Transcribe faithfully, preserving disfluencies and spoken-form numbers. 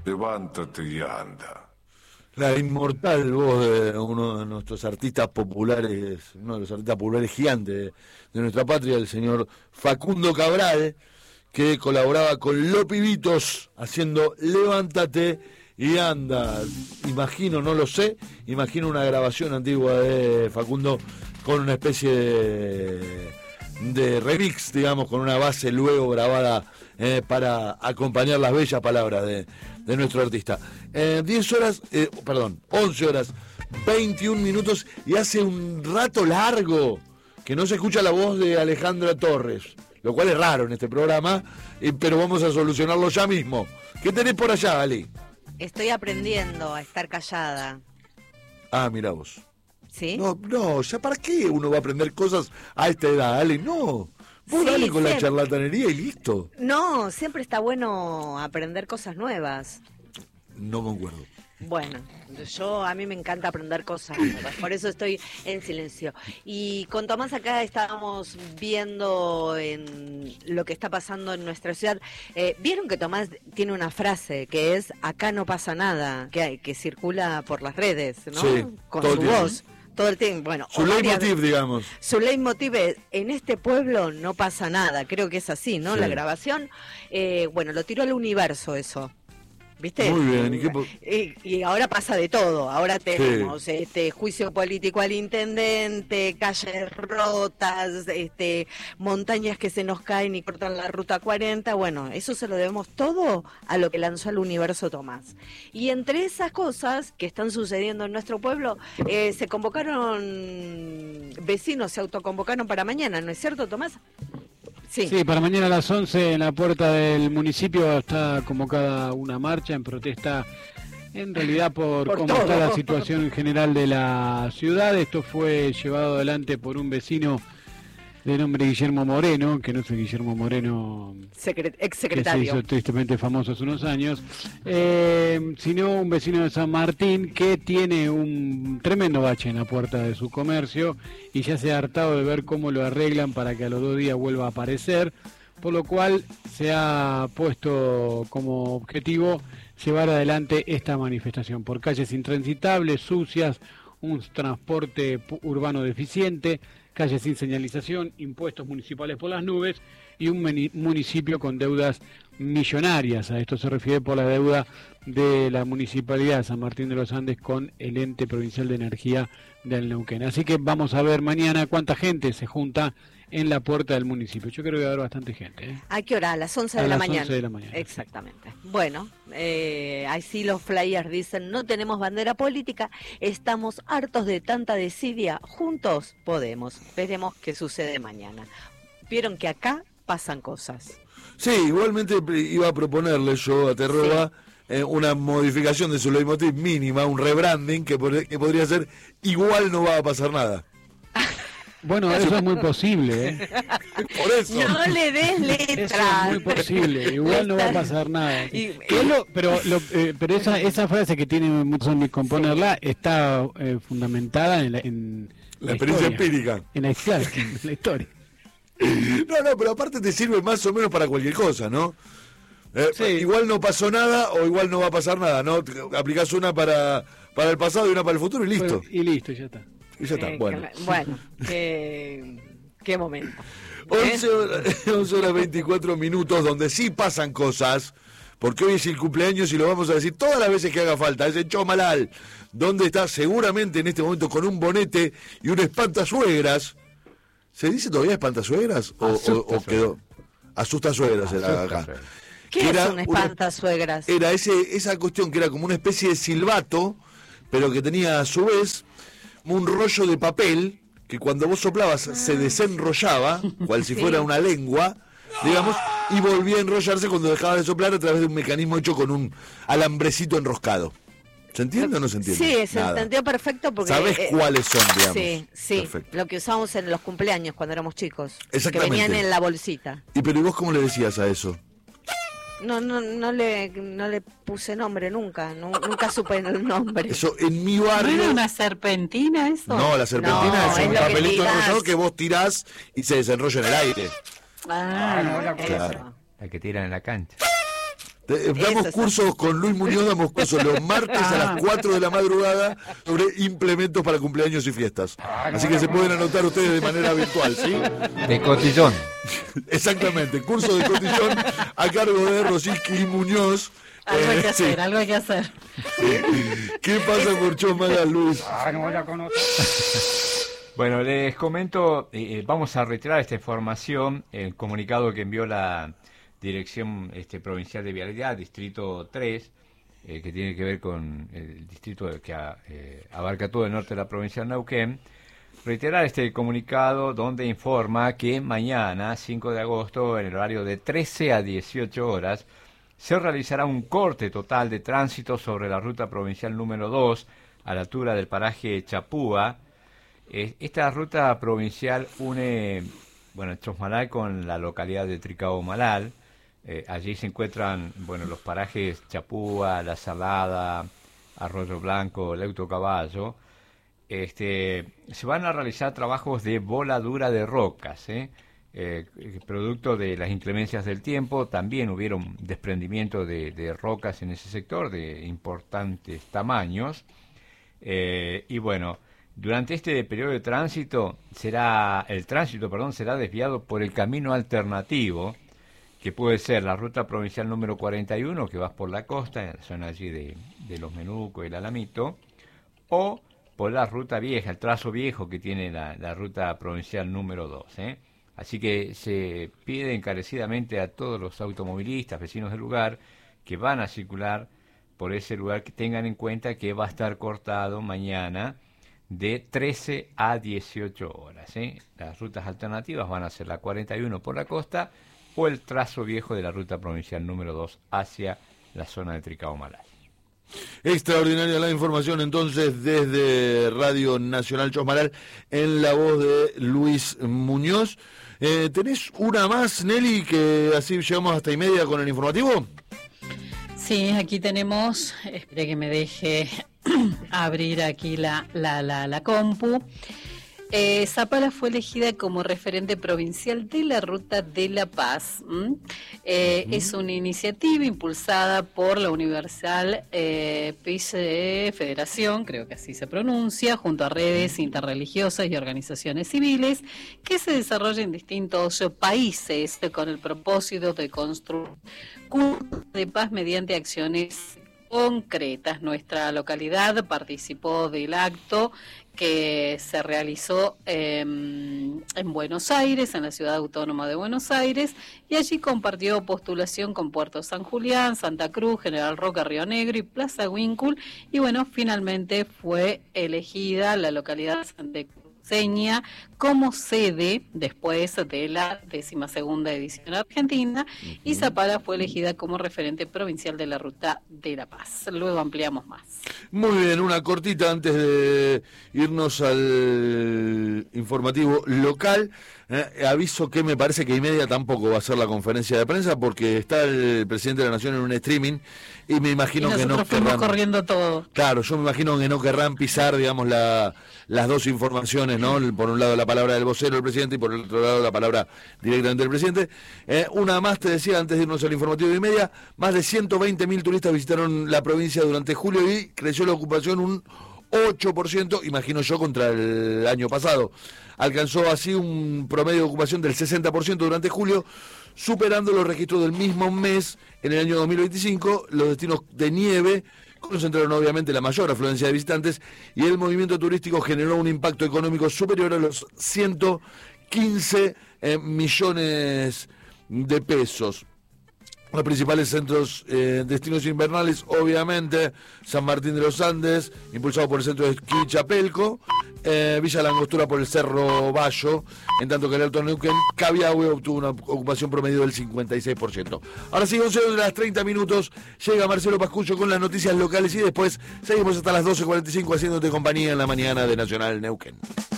Levántate y anda. La inmortal voz de uno de nuestros artistas populares, uno de los artistas populares gigantes de, de nuestra patria, el señor Facundo Cabral, que colaboraba con Los Pibitos haciendo Levántate y anda. Imagino, no lo sé, imagino una grabación antigua de Facundo con una especie de, de remix, digamos, con una base luego grabada eh, para acompañar las bellas palabras de, de nuestro artista. Eh, diez horas, eh, perdón, once horas, veintiún minutos, y hace un rato largo que no se escucha la voz de Alejandra Torres, lo cual es raro en este programa, eh, pero vamos a solucionarlo ya mismo. ¿Qué tenés por allá, Ali? Estoy aprendiendo a estar callada. Ah, mirá vos. ¿Sí? No, no, ya para qué uno va a aprender cosas a esta edad, Ale, no. Vos Sí, dale con siempre. la charlatanería y listo. No, siempre está bueno aprender cosas nuevas. No concuerdo. Bueno, yo a mí me encanta aprender cosas nuevas, por eso estoy en silencio. Y con Tomás acá estábamos viendo en lo que está pasando en nuestra ciudad. Eh, Vieron que Tomás tiene una frase que es "acá no pasa nada", que, que circula por las redes, ¿no? Sí, con todo su el tiempo. voz. Todo el tiempo, bueno. Su o varias- leitmotiv, digamos. Su leitmotiv es: en este pueblo no pasa nada. Creo que es así, ¿no? Sí. La grabación, eh, bueno, lo tiró al universo eso. ¿Viste? Muy bien, ¿y qué po- Y, y ahora pasa de todo. Ahora tenemos este juicio político al intendente, calles rotas, este montañas que se nos caen y cortan la ruta cuarenta. Bueno, eso se lo debemos todo a lo que lanzó al universo Tomás. Y entre esas cosas que están sucediendo en nuestro pueblo, eh, se convocaron vecinos, se autoconvocaron para mañana, ¿no es cierto, Tomás? Sí. Sí, para mañana a las once en la puerta del municipio está convocada una marcha en protesta, en realidad por, Por cómo todo. está la situación en general de la ciudad. Esto fue llevado adelante por un vecino de nombre Guillermo Moreno, que no es el Guillermo Moreno Secret- ex que se secretario. hizo tristemente famoso hace unos años, eh, sino un vecino de San Martín que tiene un tremendo bache en la puerta de su comercio y ya se ha hartado de ver cómo lo arreglan para que a los dos días vuelva a aparecer, por lo cual se ha puesto como objetivo llevar adelante esta manifestación por calles intransitables, sucias, un transporte pu- urbano deficiente, calles sin señalización, impuestos municipales por las nubes y un meni- municipio con deudas millonarias. A esto se refiere por la deuda de la Municipalidad de San Martín de los Andes con el Ente Provincial de Energía del Neuquén. Así que vamos a ver mañana cuánta gente se junta en la puerta del municipio. Yo creo que va a haber bastante gente, ¿eh? ¿A qué hora? A las once A de la las mañana. once de la mañana, sí. Exactamente. Bueno, eh, así los flyers dicen: no tenemos bandera política, estamos hartos de tanta desidia, juntos podemos. Veremos qué sucede mañana. Vieron que acá pasan cosas. Sí, igualmente iba a proponerle yo a Terroba eh, una modificación de su leitmotiv mínima, un rebranding que, pod- que podría ser "igual no va a pasar nada". Bueno, eso es muy posible, ¿eh? Por eso. No le des Eso letras. es muy posible, igual no va a pasar nada. Y- Que es lo- pero lo, eh, pero esa, esa frase que tiene mucho ni componerla está eh, fundamentada en la, en La experiencia historia. empírica. En la, claro, en la historia. No, no, pero aparte te sirve más o menos para cualquier cosa, ¿no? Eh, Sí. Igual no pasó nada o igual no va a pasar nada, ¿no? Te- Aplicás una para, para el pasado y una para el futuro y listo. Bueno, y listo, ya está. Y ya está, Eh, bueno. que- bueno, qué, qué momento. once horas, once horas veinticuatro minutos donde sí pasan cosas, porque hoy es el cumpleaños y lo vamos a decir todas las veces que haga falta. Es en Chomalal, donde está seguramente en este momento con un bonete y un espantasuegras. ¿Se dice todavía espantasuegras? ¿O, o, o quedó? Asustasuegras era acá. ¿Qué Que es era un una- espantasuegras? Era ese, esa cuestión que era como una especie de silbato, pero que tenía a su vez un rollo de papel que cuando vos soplabas se desenrollaba, cual si Sí. fuera una lengua, digamos, y volvía a enrollarse cuando dejaba de soplar a través de un mecanismo hecho con un alambrecito enrolado. ¿Se entiende o no se entiende? Sí, se Nada. entendió perfecto porque... ¿Sabés eh, cuáles son, digamos? Sí, sí, Perfecto. lo que usábamos en los cumpleaños cuando éramos chicos. Que Exactamente. venían en la bolsita. ¿Y pero ¿y vos cómo le decías a eso? No, no, no le, no le puse nombre nunca, nu- nunca supe el nombre. Eso en mi ¿No barrio... era una serpentina eso? No, la serpentina No, es es un lo que papelito tirás. enrollado que vos tirás y se desenrolla en el aire. Ah, Eso. Claro. La que tiran en la cancha. Te- Damos Eso, cursos con Luis Muñoz, damos cursos los martes a las cuatro de la madrugada sobre implementos para cumpleaños y fiestas. Así que se pueden anotar ustedes de manera virtual, ¿sí? De cotillón. Exactamente, curso de cotillón a cargo de Rosilki Muñoz. Algo hay que Eh, hacer, sí. algo hay que hacer. ¿Qué pasa por Chosmalal, Luis? Bueno, les comento, eh, vamos a retirar esta información, el comunicado que envió la Dirección este, Provincial de Vialidad, Distrito tres, eh, que tiene que ver con el distrito que eh, abarca todo el norte de la provincia de Neuquén. Reiterar este comunicado donde informa que mañana, cinco de agosto, en el horario de trece a dieciocho horas, se realizará un corte total de tránsito sobre la ruta provincial número dos, a la altura del paraje Chapúa. Eh, esta ruta provincial une, bueno, Chosmalal con la localidad de Tricao-Malal. Eh, allí se encuentran, bueno, los parajes Chapúa, La Salada, Arroyo Blanco, Leuto Caballo. Este, se van a realizar trabajos de voladura de rocas, ¿eh? Eh, producto de las inclemencias del tiempo. También hubieron desprendimiento de, de rocas en ese sector de importantes tamaños. Eh, y bueno, durante este periodo de tránsito será el tránsito, perdón, será desviado por el camino alternativo, que puede ser la ruta provincial número cuarenta y uno, que vas por la costa, en la zona allí de, de Los Menucos y el Alamito, o por la ruta vieja, el trazo viejo que tiene la, la ruta provincial número dos, ¿eh? Así que se pide encarecidamente a todos los automovilistas, vecinos del lugar, que van a circular por ese lugar, que tengan en cuenta que va a estar cortado mañana de trece a dieciocho horas, ¿eh? Las rutas alternativas van a ser la cuarenta y uno por la costa o el trazo viejo de la ruta provincial número dos hacia la zona de Tricao-Malal. Extraordinaria la información entonces desde Radio Nacional Chosmalal en la voz de Luis Muñoz. Eh, ¿Tenés una más, Nelly, que así llegamos hasta y media con el informativo? Sí, aquí tenemos, espere que me deje abrir aquí la, la, la, la compu. Eh, Zapala fue elegida como referente provincial de la Ruta de la Paz. ¿m? Eh, uh-huh. Es una iniciativa impulsada por la Universal eh, Peace Federación, creo que así se pronuncia, junto a redes interreligiosas y organizaciones civiles, que se desarrolla en distintos países con el propósito de construir cultura de paz mediante acciones concretas. Nuestra localidad participó del acto que se realizó eh, en Buenos Aires, en la Ciudad Autónoma de Buenos Aires, y allí compartió postulación con Puerto San Julián, Santa Cruz, General Roca, Río Negro y Plaza Huíncul, y bueno, finalmente fue elegida la localidad santacruceña como sede después de la decimosegunda edición argentina, uh-huh. y Zapala fue elegida como referente provincial de la Ruta de la Paz. Luego ampliamos más. Muy bien, una cortita antes de irnos al informativo local. Eh, aviso que me parece que y media tampoco va a ser la conferencia de prensa porque está el presidente de la Nación en un streaming y me imagino y que no querrán corriendo todo. Claro, yo me imagino que no querrán pisar, digamos, la, las dos informaciones, ¿no? Por un lado la palabra del vocero del presidente y por el otro lado la palabra directamente del presidente. Eh, una más, te decía, antes de irnos al informativo de y media, más de ciento veinte mil turistas visitaron la provincia durante julio y creció la ocupación un ocho por ciento, imagino yo, contra el año pasado. Alcanzó así un promedio de ocupación del sesenta por ciento durante julio, superando los registros del mismo mes en el año dos mil veinticinco. Los destinos de nieve concentraron obviamente la mayor afluencia de visitantes y el movimiento turístico generó un impacto económico superior a los ciento quince eh, millones de pesos. Los principales centros, eh, destinos invernales, obviamente, San Martín de los Andes, impulsado por el centro de esquí Chapelco, eh, Villa Langostura por el Cerro Bayo, en tanto que el Alto Neuquén, Cabiahue obtuvo una ocupación promedio del cincuenta y seis por ciento. Ahora sí, once de las treinta minutos, llega Marcelo Pascucho con las noticias locales y después seguimos hasta las doce cuarenta y cinco haciéndote compañía en la mañana de Nacional Neuquén.